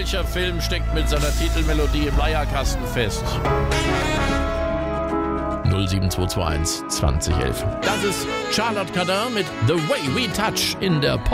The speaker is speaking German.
Welcher Film steckt mit seiner Titelmelodie im Leierkasten fest? 07221 2011. Das ist Charlotte Cardin mit The Way We Touch in der Pop